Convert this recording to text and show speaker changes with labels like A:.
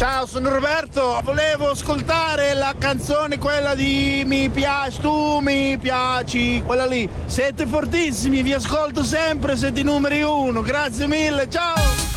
A: Ciao, sono Roberto, volevo ascoltare la canzone quella di Mi piaci, tu mi piaci, quella lì. Siete fortissimi, vi ascolto sempre, siete i numeri uno, grazie mille, ciao!